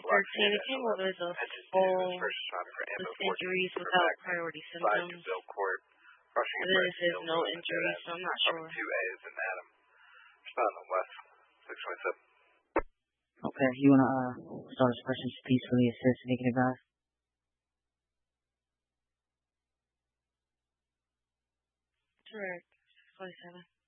2013, it came over as a full with injuries without priority symptoms. This is no injuries, so I'm not sure. Okay, you want to start this person to peacefully assist and make an advice? Correct. 27.